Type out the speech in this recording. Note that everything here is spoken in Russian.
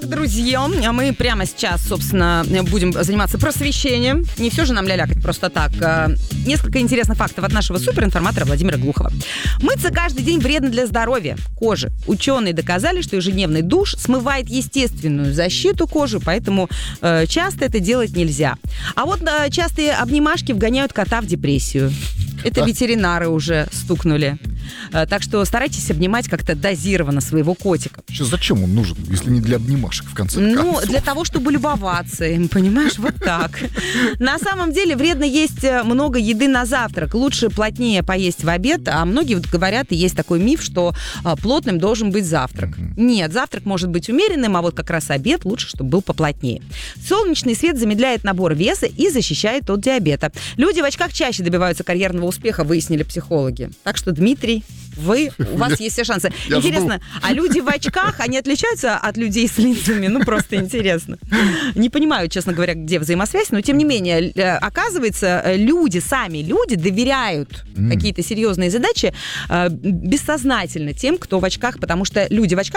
Итак, друзья, мы прямо сейчас, собственно, будем заниматься просвещением. Не все же нам лялякать просто так. Несколько интересных фактов от нашего суперинформатора Владимира Глухова. Мыться каждый день вредно для здоровья кожи. Ученые доказали, что ежедневный душ смывает естественную защиту кожи, поэтому часто это делать нельзя. А вот частые обнимашки вгоняют кота в депрессию. Это ветеринары уже стукнули. Так что старайтесь обнимать как-то дозированно своего котика. Зачем он нужен, если не для обнимашек, в конце концов? Ну, для того, чтобы любоваться им, понимаешь, вот так. На самом деле вредно есть много еды на завтрак. Лучше плотнее поесть в обед, а многие вот говорят, и есть такой миф, что плотным должен быть завтрак. Нет, завтрак может быть умеренным, а вот как раз обед лучше, чтобы был поплотнее. Солнечный свет замедляет набор веса и защищает от диабета. Люди в очках чаще добиваются карьерного успеха, выяснили психологи. Так что, Дмитрий, у вас есть все шансы. Интересно, а люди в очках, они отличаются от людей с линзами? Ну, просто интересно. Не понимаю, честно говоря, где взаимосвязь, но, тем не менее, оказывается, сами люди доверяют какие-то серьезные задачи бессознательно тем, кто в очках, потому что люди в очках